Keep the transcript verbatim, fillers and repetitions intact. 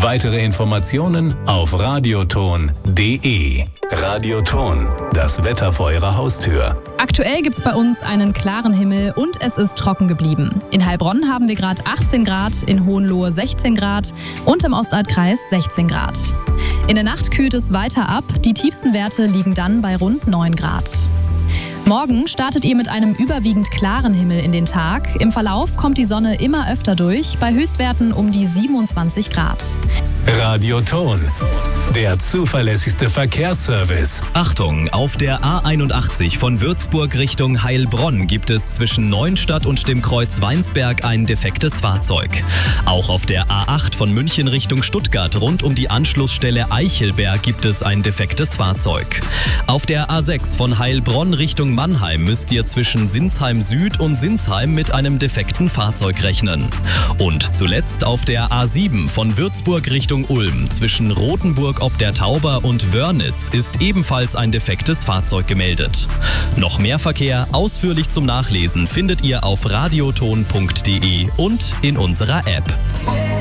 Weitere Informationen auf radioton punkt de. Radioton, das Wetter vor Ihrer Haustür. Aktuell gibt's bei uns einen klaren Himmel und es ist trocken geblieben. In Heilbronn haben wir gerade achtzehn Grad, in Hohenlohe sechzehn Grad und im Ostaldkreis sechzehn Grad. In der Nacht kühlt es weiter ab, die tiefsten Werte liegen dann bei rund neun Grad. Morgen startet ihr mit einem überwiegend klaren Himmel in den Tag. Im Verlauf kommt die Sonne immer öfter durch, bei Höchstwerten um die siebenundzwanzig Grad. Radioton, der zuverlässigste Verkehrsservice. Achtung, auf der A einundachtzig von Würzburg Richtung Heilbronn gibt es zwischen Neuenstadt und dem Kreuz Weinsberg ein defektes Fahrzeug. Auch auf der A acht von München Richtung Stuttgart rund um die Anschlussstelle Eichelberg gibt es ein defektes Fahrzeug. Auf der A sechs von Heilbronn Richtung Mannheim müsst ihr zwischen Sinsheim Süd und Sinsheim mit einem defekten Fahrzeug rechnen. Und zuletzt auf der A sieben von Würzburg Richtung Ulm zwischen Rothenburg ob der Tauber und Wörnitz ist ebenfalls ein defektes Fahrzeug gemeldet. Noch mehr Verkehr ausführlich zum Nachlesen findet ihr auf radioton punkt de und in unserer App.